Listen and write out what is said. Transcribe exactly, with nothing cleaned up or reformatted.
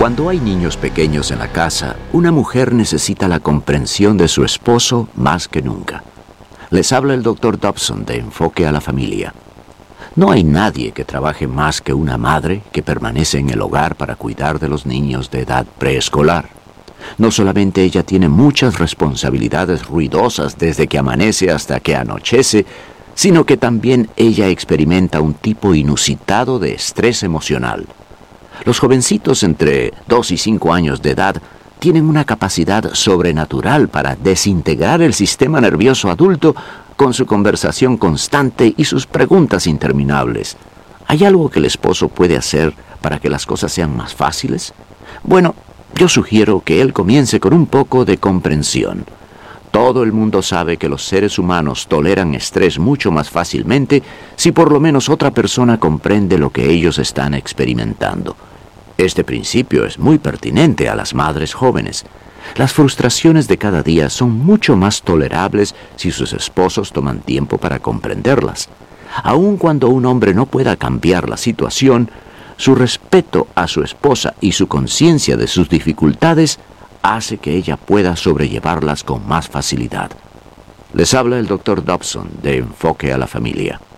Cuando hay niños pequeños en la casa, una mujer necesita la comprensión de su esposo más que nunca. Les habla el doctor Dobson de Enfoque a la Familia. No hay nadie que trabaje más que una madre que permanece en el hogar para cuidar de los niños de edad preescolar. No solamente ella tiene muchas responsabilidades ruidosas desde que amanece hasta que anochece, sino que también ella experimenta un tipo inusitado de estrés emocional. Los jovencitos entre dos y cinco años de edad tienen una capacidad sobrenatural para desintegrar el sistema nervioso adulto con su conversación constante y sus preguntas interminables. ¿Hay algo que el esposo puede hacer para que las cosas sean más fáciles? Bueno, yo sugiero que él comience con un poco de comprensión. Todo el mundo sabe que los seres humanos toleran estrés mucho más fácilmente si por lo menos otra persona comprende lo que ellos están experimentando. Este principio es muy pertinente a las madres jóvenes. Las frustraciones de cada día son mucho más tolerables si sus esposos toman tiempo para comprenderlas. Aun cuando un hombre no pueda cambiar la situación, su respeto a su esposa y su conciencia de sus dificultades hace que ella pueda sobrellevarlas con más facilidad. Les habla el doctor Dobson de Enfoque a la Familia.